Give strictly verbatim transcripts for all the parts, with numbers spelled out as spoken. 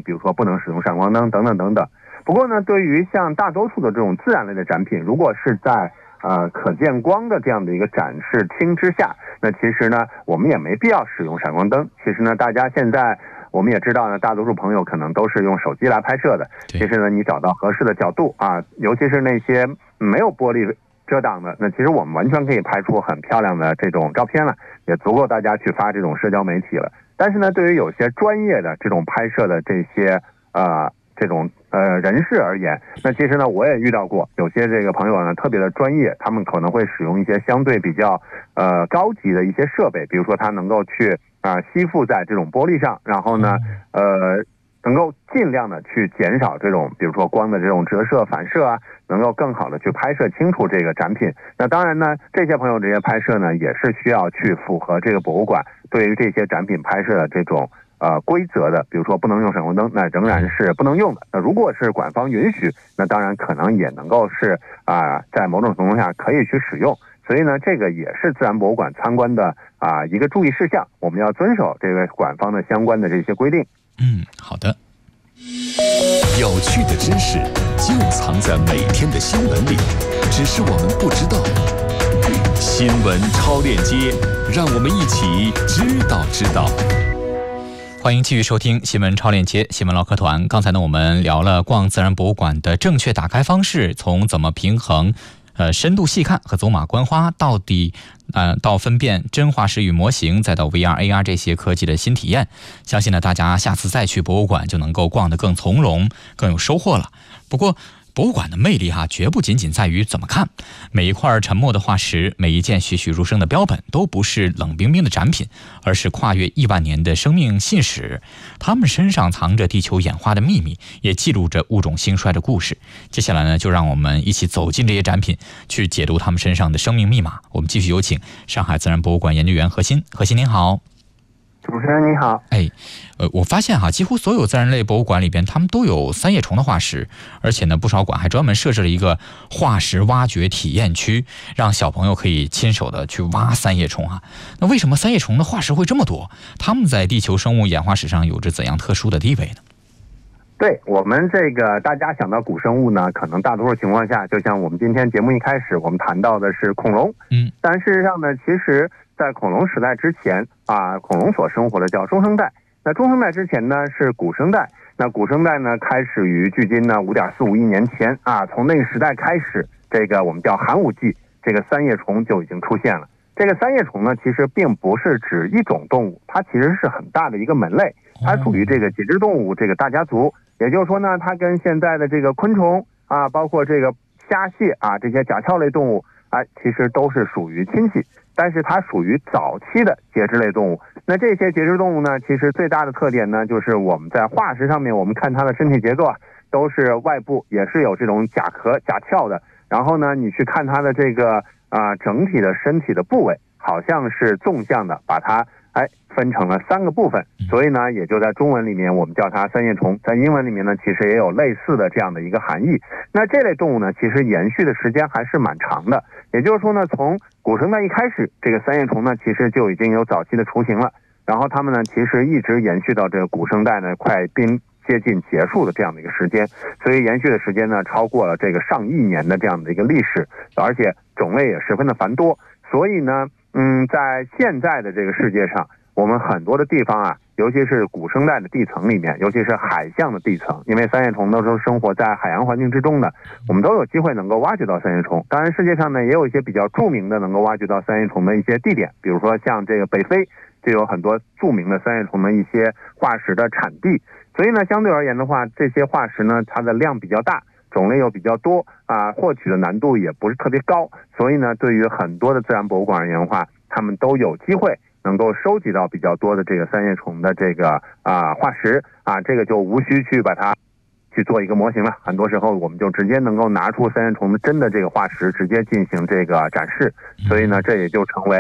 比如说不能使用闪光灯等等等等。不过呢，对于像大多数的这种自然类的展品，如果是在呃可见光的这样的一个展示厅之下，那其实呢我们也没必要使用闪光灯。其实呢大家现在我们也知道呢，大多数朋友可能都是用手机来拍摄的。其实呢，你找到合适的角度啊，尤其是那些没有玻璃遮挡的，那其实我们完全可以拍出很漂亮的这种照片了，也足够大家去发这种社交媒体了。但是呢，对于有些专业的这种拍摄的这些呃这种呃人士而言，那其实呢，我也遇到过有些这个朋友呢特别的专业，他们可能会使用一些相对比较呃高级的一些设备，比如说他能够去啊、呃、吸附在这种玻璃上，然后呢呃能够尽量的去减少这种比如说光的这种折射反射啊，能够更好的去拍摄清楚这个展品。那当然呢，这些朋友这些拍摄呢也是需要去符合这个博物馆对于这些展品拍摄的这种呃规则的，比如说不能用闪光灯，那仍然是不能用的。那如果是馆方允许，那当然可能也能够是啊、呃、在某种程度下可以去使用。所以呢，这个也是自然博物馆参观的啊、呃、一个注意事项，我们要遵守这个馆方的相关的这些规定。 嗯，好的。 有趣的知识就藏在每天的新闻里，只是我们不知道。新闻超链接，让我们一起知道知道。 欢迎继续收听新闻超链接新闻唠嗑团。刚才呢，我们聊了逛自然博物馆的正确打开方式，从怎么平衡呃深度细看和走马观花，到底呃到分辨真化石与模型，再到 V R、A R 这些科技的新体验。相信呢，大家下次再去博物馆就能够逛得更从容，更有收获了。不过博物馆的魅力哈、啊，绝不仅仅在于怎么看。每一块沉默的化石，每一件栩栩如生的标本，都不是冷冰冰的展品，而是跨越亿万年的生命信史。它们身上藏着地球演化的秘密，也记录着物种兴衰的故事。接下来呢，就让我们一起走进这些展品，去解读它们身上的生命密码。我们继续有请上海自然博物馆研究员何鑫。何鑫您好。 主持人你好。 哎，呃，我发现哈，几乎所有自然类博物馆里边，他们都有三叶虫的化石，而且呢，不少馆还专门设置了一个化石挖掘体验区，让小朋友可以亲手的去挖三叶虫哈。那为什么三叶虫的化石会这么多？它们在地球生物演化史上有着怎样特殊的地位呢？ 对，我们这个大家想到古生物呢，可能大多数情况下，就像我们今天节目一开始我们谈到的是恐龙，嗯，但事实上呢，其实在恐龙时代之前啊，恐龙所生活的叫中生代。那中生代之前呢是古生代。那古生代呢开始于距今呢五点四五亿年前啊，从那个时代开始，这个我们叫寒武纪，这个三叶虫就已经出现了。这个三叶虫呢，其实并不是指一种动物，它其实是很大的一个门类，它属于这个节肢动物这个大家族。也就是说呢，它跟现在的这个昆虫啊，包括这个虾蟹啊这些甲壳类动物啊，其实都是属于亲戚。但是它属于早期的节肢类动物。那这些节肢动物呢，其实最大的特点呢，就是我们在化石上面，我们看它的身体结构啊，都是外部也是有这种甲壳、甲壳的。然后呢，你去看它的这个啊、呃、整体的身体的部位，好像是纵向的，把它哎分成了三个部分。所以呢，也就在中文里面我们叫它三叶虫，在英文里面呢，其实也有类似的这样的一个含义。那这类动物呢，其实延续的时间还是蛮长的。也就是说呢，从古生代一开始，这个三叶虫呢，其实就已经有早期的雏形了。然后它们呢，其实一直延续到这个古生代呢，快濒接近结束的这样的一个时间。所以延续的时间呢，超过了这个上亿年的这样的一个历史，而且种类也十分的繁多。所以呢，嗯，在现在的这个世界上，我们很多的地方啊，尤其是古生代的地层里面，尤其是海象的地层，因为三叶虫都是生活在海洋环境之中的，我们都有机会能够挖掘到三叶虫。当然世界上呢，也有一些比较著名的能够挖掘到三叶虫的一些地点，比如说像这个北非就有很多著名的三叶虫的一些化石的产地。所以呢，相对而言的话，这些化石呢，它的量比较大，种类又比较多啊，获取的难度也不是特别高。所以呢，对于很多的自然博物馆而言的话，他们都有机会能够收集到比较多的这个三叶虫的这个啊化石啊，这个就无需去把它去做一个模型了。很多时候我们就直接能够拿出三叶虫的真的这个化石，直接进行这个展示。所以呢，这也就成为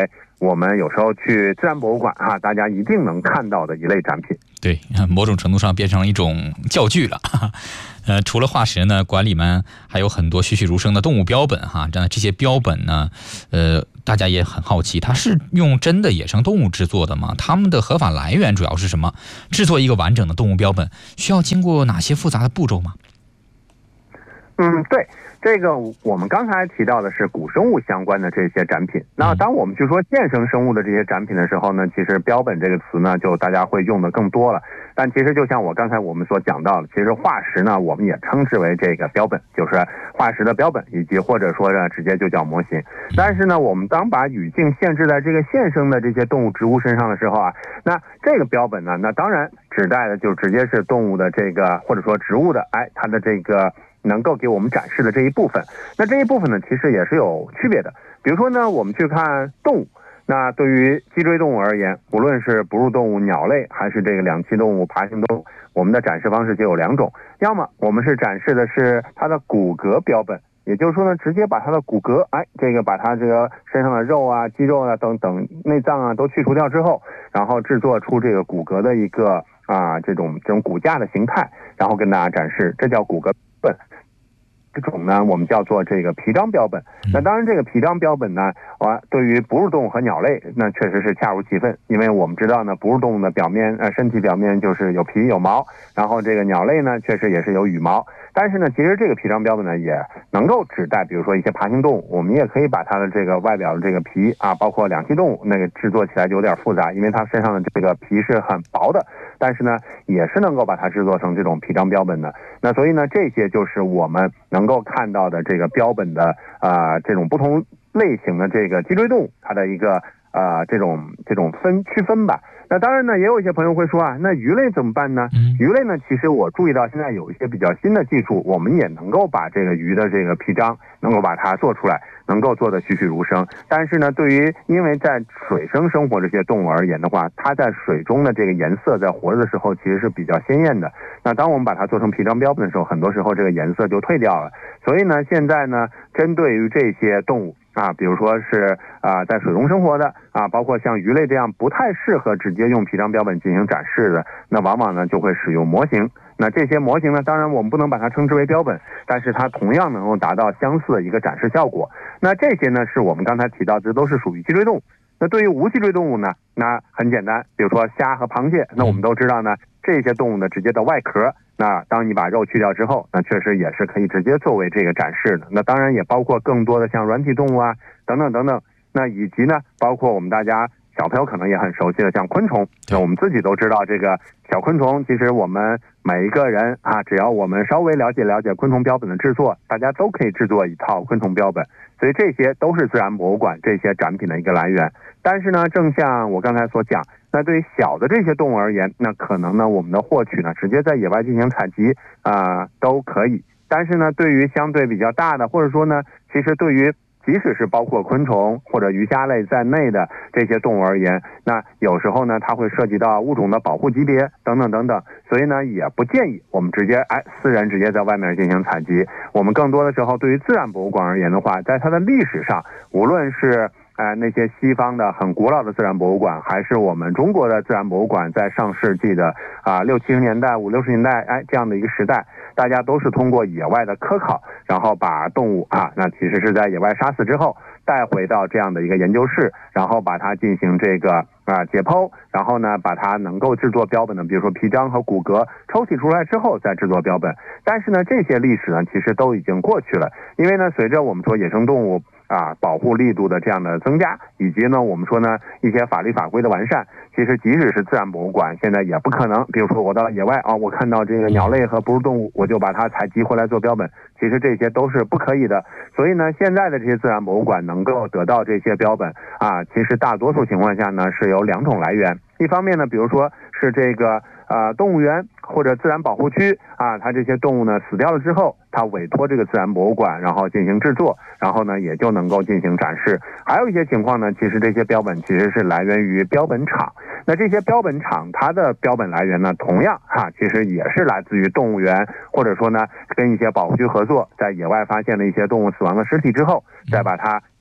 我们有时候去自然博物馆啊，大家一定能看到的一类展品。 对，某种程度上变成了一种教具了。呃，除了化石呢，馆里面还有很多栩栩如生的动物标本哈。这这些标本呢，呃，大家也很好奇，它是用真的野生动物制作的吗？它们的合法来源主要是什么？制作一个完整的动物标本需要经过哪些复杂的步骤吗？ 嗯，对。这个我们刚才提到的是古生物相关的这些展品。那当我们去说现生生物的这些展品的时候呢，其实标本这个词呢，就大家会用的更多了。但其实就像我刚才我们所讲到的，其实化石呢，我们也称之为这个标本，就是化石的标本，以及或者说呢，直接就叫模型。但是呢，我们当把语境限制在这个现生的这些动物、植物身上的时候啊，那这个标本呢，那当然指代的就直接是动物的这个，或者说植物的，哎，它的这个能够给我们展示的这一部分。那这一部分呢，其实也是有区别的。比如说呢，我们去看动物，那对于脊椎动物而言，无论是哺乳动物、鸟类，还是这个两栖动物、爬行动物，我们的展示方式就有两种。要么我们是展示的是它的骨骼标本，也就是说呢，直接把它的骨骼，哎，这个把它这个身上的肉啊、肌肉啊等等内脏啊都去除掉之后，然后制作出这个骨骼的一个啊这种这种骨架的形态，然后跟大家展示，这叫骨骼标本。这种呢，我们叫做这个皮张标本。那当然，这个皮张标本呢，啊，对于哺乳动物和鸟类，那确实是恰如其分，因为我们知道呢，哺乳动物的表面，呃，身体表面就是有皮有毛，然后这个鸟类呢，确实也是有羽毛。但是呢，其实这个皮张标本呢，也能够指代，比如说一些爬行动物，我们也可以把它的这个外表的这个皮啊，包括两栖动物，那个制作起来就有点复杂，因为它身上的这个皮是很薄的，但是呢，也是能够把它制作成这种皮张标本的。那所以呢，这些就是我们能够看到的这个标本的啊、呃、这种不同类型的这个脊椎动物它的一个啊、呃、这种这种分区分吧。那当然呢，也有一些朋友会说啊，那鱼类怎么办呢？鱼类呢，其实我注意到现在有一些比较新的技术，我们也能够把这个鱼的这个皮张能够把它做出来，能够做得栩栩如生。但是呢，对于因为在水生生活这些动物而言的话，它在水中的这个颜色在活着的时候其实是比较鲜艳的。那当我们把它做成皮张标本的时候，很多时候这个颜色就退掉了。所以呢，现在呢，针对于这些动物啊，比如说是啊、呃、在水中生活的啊，包括像鱼类这样不太适合直接用皮张标本进行展示的，那往往呢就会使用模型。那这些模型呢，当然我们不能把它称之为标本，但是它同样能够达到相似的一个展示效果。那这些呢，是我们刚才提到，这都是属于脊椎动物。那对于无脊椎动物呢，那很简单，比如说虾和螃蟹，那我们都知道呢，这些动物的直接的外壳，那当你把肉去掉之后，那确实也是可以直接作为这个展示的。那当然也包括更多的像软体动物啊，等等等等。那以及呢，包括我们大家小朋友可能也很熟悉的像昆虫，那我们自己都知道这个小昆虫，其实我们每一个人啊，只要我们稍微了解了解昆虫标本的制作，大家都可以制作一套昆虫标本。所以这些都是自然博物馆这些展品的一个来源。但是呢，正像我刚才所讲，那对于小的这些动物而言，那可能呢我们的获取呢直接在野外进行采集啊、呃、都可以。但是呢，对于相对比较大的，或者说呢，其实对于即使是包括昆虫或者鱼虾类在内的这些动物而言，那有时候呢它会涉及到物种的保护级别等等等等，所以呢也不建议我们直接哎私人直接在外面进行采集。我们更多的时候对于自然博物馆而言的话，在它的历史上，无论是呃，那些西方的很古老的自然博物馆，还是我们中国的自然博物馆，在上世纪的啊六七十年代、五六十年代，哎，这样的一个时代，大家都是通过野外的科考，然后把动物啊，那其实是在野外杀死之后，带回到这样的一个研究室，然后把它进行这个啊解剖，然后呢，把它能够制作标本的，比如说皮张和骨骼抽取出来之后再制作标本。但是呢，这些历史呢，其实都已经过去了，因为呢，随着我们说野生动物啊，保护力度的这样的增加，以及呢，我们说呢一些法律法规的完善，其实即使是自然博物馆，现在也不可能，比如说我到野外啊，我看到这个鸟类和哺乳动物，我就把它采集回来做标本，其实这些都是不可以的。所以呢，现在的这些自然博物馆能够得到这些标本啊，其实大多数情况下呢是有两种来源，一方面呢，比如说是这个呃动物园或者自然保护区啊，它这些动物呢死掉了之后，它委托这个自然博物馆，然后进行制作，然后呢也就能够进行展示。还有一些情况呢，其实这些标本其实是来源于标本厂。那这些标本厂它的标本来源呢，同样哈、啊，其实也是来自于动物园，或者说呢跟一些保护区合作，在野外发现了一些动物死亡的尸体之后，再把它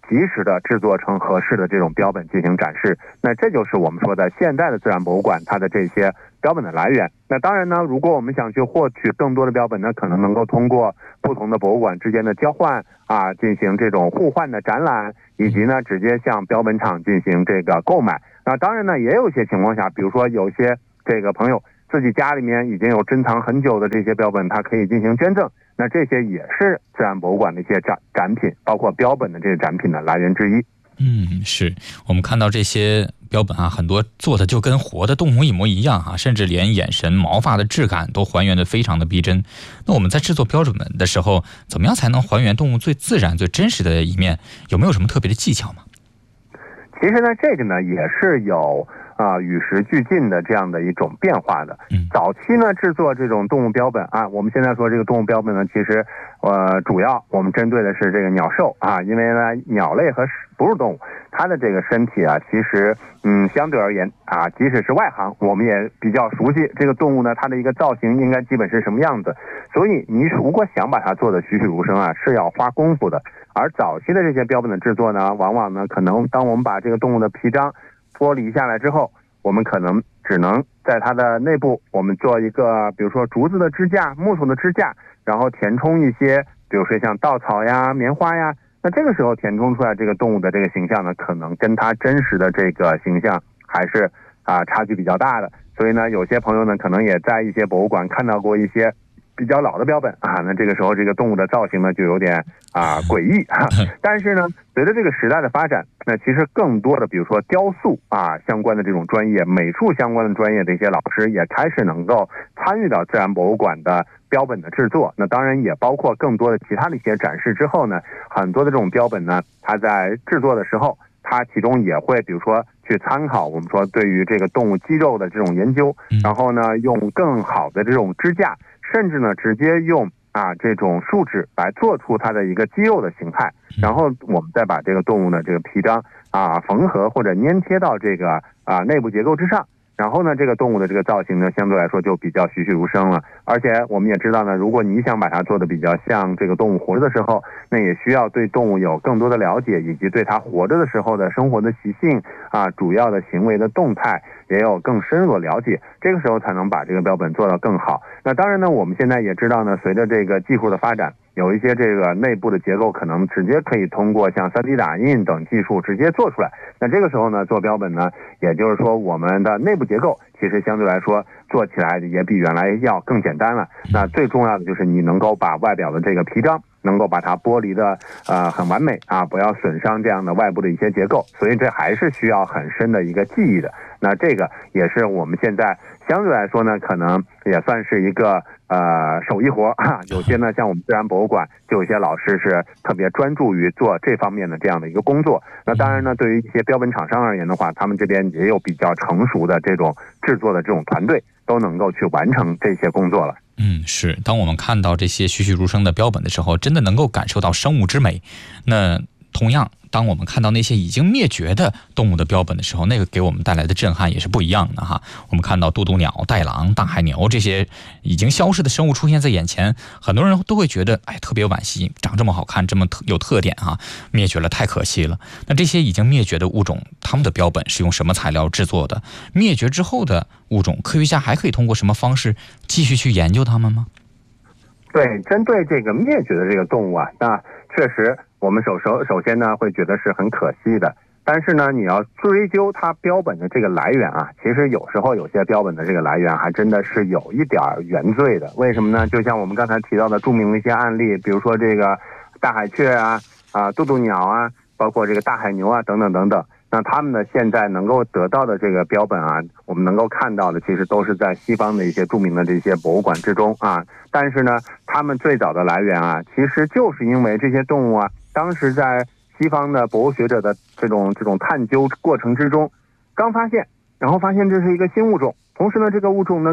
及时的制作成合适的这种标本进行展示。那这就是我们说的现代的自然博物馆它的这些标本的来源。那当然呢，如果我们想去获取更多的标本呢，可能能够通过不同的博物馆之间的交换啊，进行这种互换的展览，以及呢直接向标本厂进行这个购买。那当然呢，也有一些情况下，比如说有些这个朋友自己家里面已经有珍藏很久的这些标本，它可以进行捐赠，那这些也是自然博物馆的一些展展品，包括标本的这个展品的来源之一。 嗯，是我们看到这些标本啊，很多做的就跟活的动物一模一样啊，甚至连眼神、毛发的质感都还原的非常的逼真。那我们在制作标本的时候，怎么样才能还原动物最自然、最真实的一面？有没有什么特别的技巧吗？ 其实呢，这个呢也是有啊、呃、与时俱进的这样的一种变化的。 嗯， 早期呢制作这种动物标本啊，我们现在说这个动物标本呢，其实呃主要我们针对的是这个鸟兽啊，因为呢鸟类和哺乳动物它的这个身体啊，其实嗯相对而言啊，即使是外行，我们也比较熟悉这个动物呢，它的一个造型应该基本是什么样子。所以你如果想把它做的栩栩如生啊，是要花功夫的。而早期的这些标本的制作呢，往往呢可能当我们把这个动物的皮张剥离下来之后，我们可能只能在它的内部我们做一个比如说竹子的支架、木头的支架，然后填充一些比如说像稻草呀、棉花呀，那这个时候填充出来这个动物的这个形象呢，可能跟它真实的这个形象还是啊差距比较大的。所以呢，有些朋友呢可能也在一些博物馆看到过一些比较老的标本啊，那这个时候这个动物的造型呢就有点啊诡异啊。但是呢，随着这个时代的发展，那其实更多的比如说雕塑啊相关的这种专业、美术相关的专业的一些老师也开始能够参与到自然博物馆的标本的制作。那当然也包括更多的其他的一些展示之后呢，很多的这种标本呢，它在制作的时候，它其中也会比如说去参考我们说对于这个动物肌肉的这种研究，然后呢用更好的这种支架，甚至呢直接用啊这种树脂来做出它的一个肌肉的形态，然后我们再把这个动物的这个皮张啊缝合或者粘贴到这个啊内部结构之上，然后呢这个动物的这个造型呢相对来说就比较栩栩如生了。而且我们也知道呢，如果你想把它做的比较像这个动物活着的时候，那也需要对动物有更多的了解，以及对它活着的时候的生活的习性啊主要的行为的动态也有更深入的了解，这个时候才能把这个标本做得更好。那当然呢，我们现在也知道呢，随着这个技术的发展，有一些这个内部的结构可能直接可以通过像 三 D 打印等技术直接做出来。那这个时候呢，做标本呢，也就是说我们的内部结构其实相对来说做起来也比原来要更简单了。那最重要的就是你能够把外表的这个皮张能够把它剥离的呃很完美啊，不要损伤这样的外部的一些结构，所以这还是需要很深的一个技艺的。那这个也是我们现在相对来说呢，可能也算是一个呃手艺活啊。有些呢，像我们自然博物馆就有些老师是特别专注于做这方面的这样的一个工作。那当然呢，对于一些标本厂商而言的话，他们这边也有比较成熟的这种制作的这种团队，都能够去完成这些工作了。 嗯，是。当我们看到这些栩栩如生的标本的时候，真的能够感受到生物之美。那同样，当我们看到那些已经灭绝的动物的标本的时候，那个给我们带来的震撼也是不一样的哈。我们看到渡渡鸟、袋狼、大海牛这些已经消失的生物出现在眼前，很多人都会觉得哎特别惋惜，长这么好看，这么有特点哈，灭绝了太可惜了。那这些已经灭绝的物种，它们的标本是用什么材料制作的？灭绝之后的物种，科学家还可以通过什么方式继续去研究它们吗？ 对，针对这个灭绝的这个动物啊，那确实我们首首首先呢会觉得是很可惜的。但是呢，你要追究它标本的这个来源啊，其实有时候有些标本的这个来源还真的是有一点原罪的。为什么呢？就像我们刚才提到的著名的一些案例，比如说这个大海雀啊、啊渡渡鸟啊，包括这个大海牛啊等等等等。那他们呢现在能够得到的这个标本啊，我们能够看到的其实都是在西方的一些著名的这些博物馆之中啊。但是呢，他们最早的来源啊，其实就是因为这些动物啊，当时在西方的博物学者的这种这种探究过程之中刚发现，然后发现这是一个新物种，同时呢这个物种呢